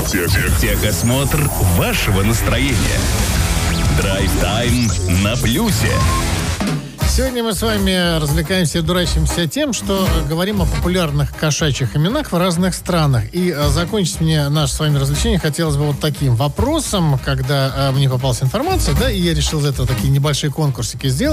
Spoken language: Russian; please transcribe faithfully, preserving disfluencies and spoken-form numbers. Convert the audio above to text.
Тех, тех, техосмотр вашего настроения. Драйв-тайм на плюсе. Сегодня мы с вами развлекаемся и дурачимся тем, что говорим о популярных кошачьих именах в разных странах. И а, закончить мне наше с вами развлечение хотелось бы вот таким вопросом, когда а, мне попалась информация, да, и я решил из этого такие небольшие конкурсики сделать.